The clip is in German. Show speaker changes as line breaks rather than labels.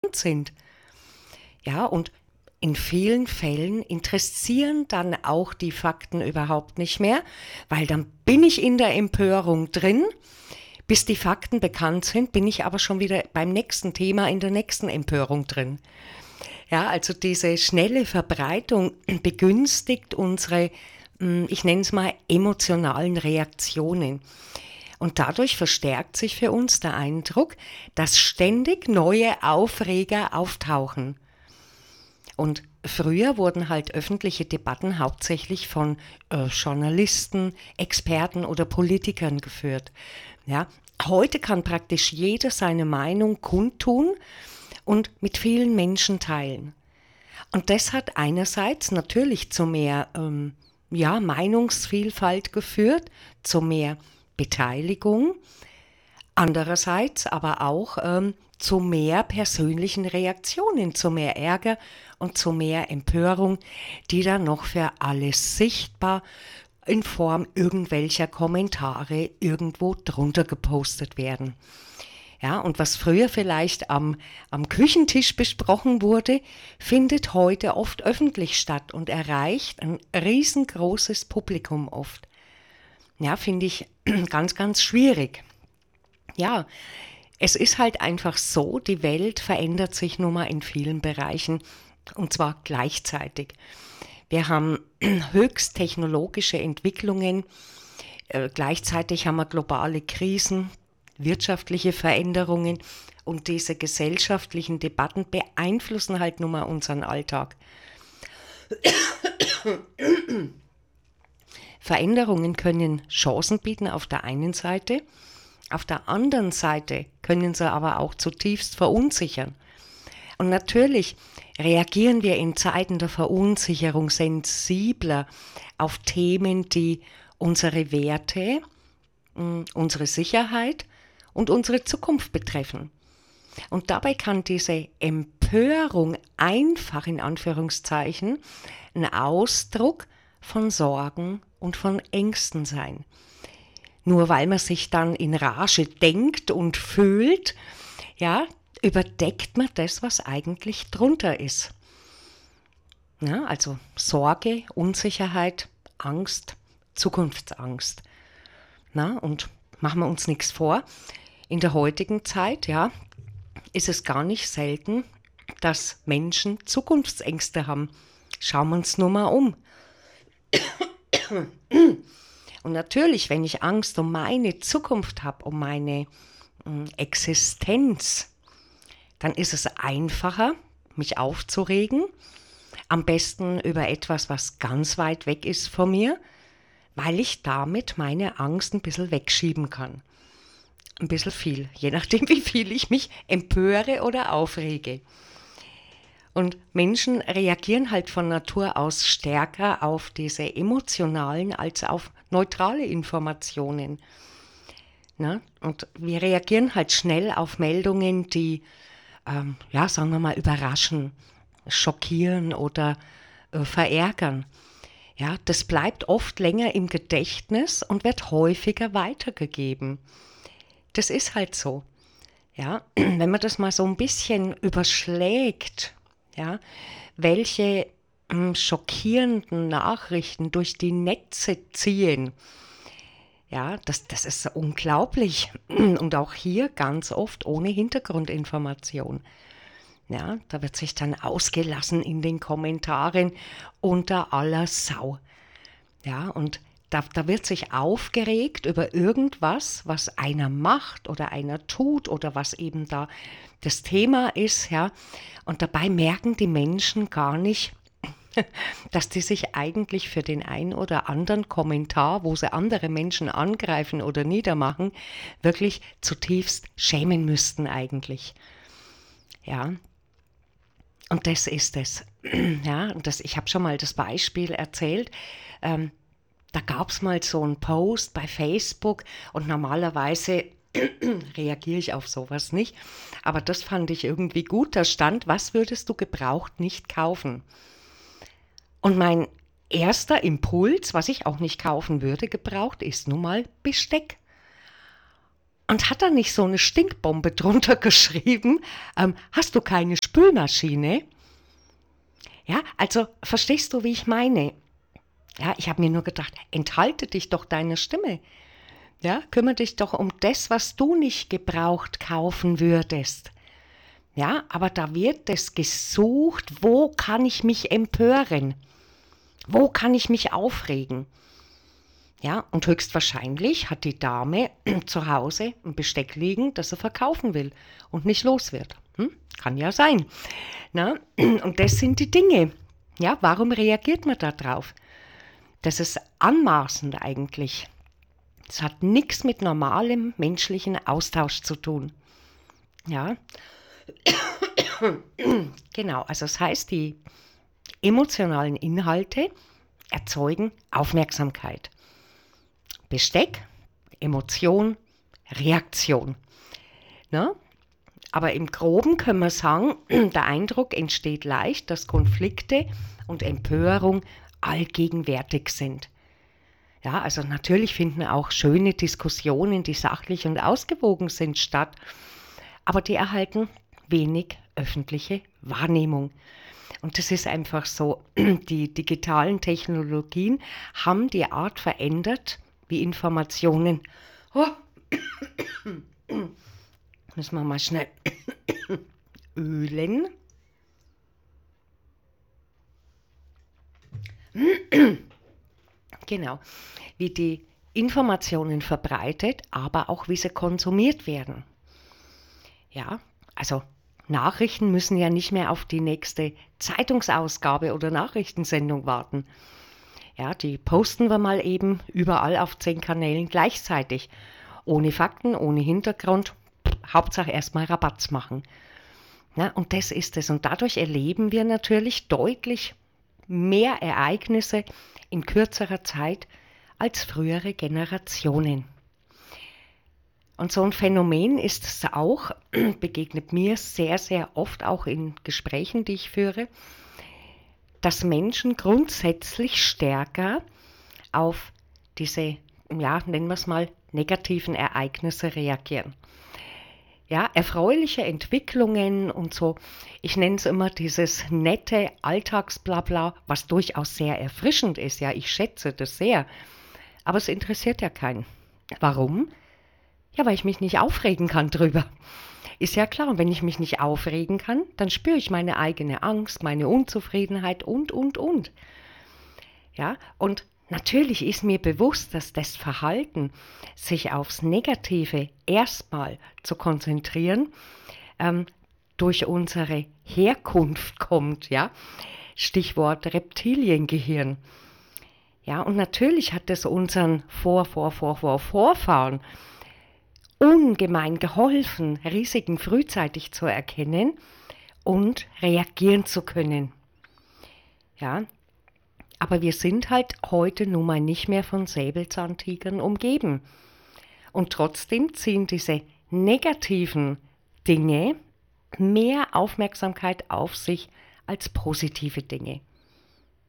sind. Ja, und in vielen Fällen interessieren dann auch die Fakten überhaupt nicht mehr, weil dann bin ich in der Empörung drin. Bis die Fakten bekannt sind, bin ich aber schon wieder beim nächsten Thema in der nächsten Empörung drin. Ja, also diese schnelle Verbreitung begünstigt unsere, ich nenne es mal, emotionalen Reaktionen. Und dadurch verstärkt sich für uns der Eindruck, dass ständig neue Aufreger auftauchen. Und früher wurden halt öffentliche Debatten hauptsächlich von Journalisten, Experten oder Politikern geführt. Ja, heute kann praktisch jeder seine Meinung kundtun und mit vielen Menschen teilen. Und das hat einerseits natürlich zu mehr Meinungsvielfalt geführt, zu mehr Beteiligung, andererseits aber auch zu mehr persönlichen Reaktionen, zu mehr Ärger und zu mehr Empörung, die dann noch für alles sichtbar in Form irgendwelcher Kommentare irgendwo drunter gepostet werden. Ja, und was früher vielleicht am Küchentisch besprochen wurde, findet heute oft öffentlich statt und erreicht ein riesengroßes Publikum oft. Ja, finde ich ganz, ganz schwierig. Ja, es ist halt einfach so, die Welt verändert sich nun mal in vielen Bereichen und zwar gleichzeitig. Wir haben höchst technologische Entwicklungen, gleichzeitig haben wir globale Krisen, wirtschaftliche Veränderungen und diese gesellschaftlichen Debatten beeinflussen halt nun mal unseren Alltag. Veränderungen können Chancen bieten auf der einen Seite, auf der anderen Seite können sie aber auch zutiefst verunsichern. Und natürlich reagieren wir in Zeiten der Verunsicherung sensibler auf Themen, die unsere Werte, unsere Sicherheit und unsere Zukunft betreffen. Und dabei kann diese Empörung einfach in Anführungszeichen ein Ausdruck von Sorgen und von Ängsten sein. Nur weil man sich dann in Rage denkt und fühlt, ja, überdeckt man das, was eigentlich drunter ist. Ja, also Sorge, Unsicherheit, Angst, Zukunftsangst. Na, und machen wir uns nichts vor, in der heutigen Zeit, ja, ist es gar nicht selten, dass Menschen Zukunftsängste haben. Schauen wir uns nur mal um. Und natürlich, wenn ich Angst um meine Zukunft habe, um meine Existenz, dann ist es einfacher, mich aufzuregen, am besten über etwas, was ganz weit weg ist von mir, weil ich damit meine Angst ein bisschen wegschieben kann. Ein bisschen viel, je nachdem, wie viel ich mich empöre oder aufrege. Und Menschen reagieren halt von Natur aus stärker auf diese emotionalen als auf neutrale Informationen. Na? Und wir reagieren halt schnell auf Meldungen, die, sagen wir mal, überraschen, schockieren oder verärgern. Ja, das bleibt oft länger im Gedächtnis und wird häufiger weitergegeben. Das ist halt so. Ja, wenn man das mal so ein bisschen überschlägt, ja, welche schockierenden Nachrichten durch die Netze ziehen, ja, das ist unglaublich. Und auch hier ganz oft ohne Hintergrundinformation. Ja, da wird sich dann ausgelassen in den Kommentaren unter aller Sau. Ja, und da wird sich aufgeregt über irgendwas, was einer macht oder einer tut oder was eben da das Thema ist, ja. Und dabei merken die Menschen gar nicht, dass die sich eigentlich für den ein oder anderen Kommentar, wo sie andere Menschen angreifen oder niedermachen, wirklich zutiefst schämen müssten eigentlich. Ja, und das ist es. Ja, und ich habe schon mal das Beispiel erzählt. Da gab es mal so einen Post bei Facebook und normalerweise reagiere ich auf sowas nicht. Aber das fand ich irgendwie gut. Da stand, was würdest du gebraucht nicht kaufen? Und mein erster Impuls, was ich auch nicht kaufen würde, gebraucht, ist nun mal Besteck. und hat dann nicht so eine Stinkbombe drunter geschrieben, hast du keine Spülmaschine? Ja, also verstehst du, wie ich meine? Ja, ich habe mir nur gedacht, enthalte dich doch deiner Stimme. Ja, kümmere dich doch um das, was du nicht gebraucht kaufen würdest. Ja, aber da wird es gesucht, wo kann ich mich empören? Wo kann ich mich aufregen? Ja, und höchstwahrscheinlich hat die Dame zu Hause ein Besteck liegen, das sie verkaufen will und nicht los wird. Kann ja sein. Na? Und das sind die Dinge. Ja, warum reagiert man da drauf? Das ist anmaßend eigentlich. Es hat nichts mit normalem menschlichen Austausch zu tun. Ja, genau. Also das heißt, die emotionalen Inhalte erzeugen Aufmerksamkeit. Besteck, Emotion, Reaktion. Ne? Aber im Groben können wir sagen, der Eindruck entsteht leicht, dass Konflikte und Empörung allgegenwärtig sind. Ja, also natürlich finden auch schöne Diskussionen, die sachlich und ausgewogen sind, statt, aber die erhalten wenig öffentliche Wahrnehmung. Und das ist einfach so, die digitalen Technologien haben die Art verändert, wie Informationen. Oh, müssen wir mal schnell ölen. Genau, wie die Informationen verbreitet, aber auch wie sie konsumiert werden. Ja, also Nachrichten müssen ja nicht mehr auf die nächste Zeitungsausgabe oder Nachrichtensendung warten. Ja, die posten wir mal eben überall auf 10 Kanälen gleichzeitig. Ohne Fakten, ohne Hintergrund, Hauptsache erstmal Rabatz machen. Ja, und das ist es. Und dadurch erleben wir natürlich deutlich mehr Ereignisse in kürzerer Zeit als frühere Generationen. Und so ein Phänomen ist es auch, begegnet mir sehr, sehr oft auch in Gesprächen, die ich führe, dass Menschen grundsätzlich stärker auf diese, ja, nennen wir es mal, negativen Ereignisse reagieren. Ja, erfreuliche Entwicklungen und so, ich nenne es immer dieses nette Alltagsblabla, was durchaus sehr erfrischend ist, ja, ich schätze das sehr, aber es interessiert ja keinen. Warum? Ja, weil ich mich nicht aufregen kann drüber. Ist ja klar, wenn ich mich nicht aufregen kann, dann spüre ich meine eigene Angst, meine Unzufriedenheit und. Ja, und natürlich ist mir bewusst, dass das Verhalten, sich aufs Negative erstmal zu konzentrieren, durch unsere Herkunft kommt, ja. Stichwort Reptiliengehirn. Ja, und natürlich hat es unseren Vorfahren ungemein geholfen, Risiken frühzeitig zu erkennen und reagieren zu können. Ja, aber wir sind halt heute nun mal nicht mehr von Säbelzahntigern umgeben. Und trotzdem ziehen diese negativen Dinge mehr Aufmerksamkeit auf sich als positive Dinge.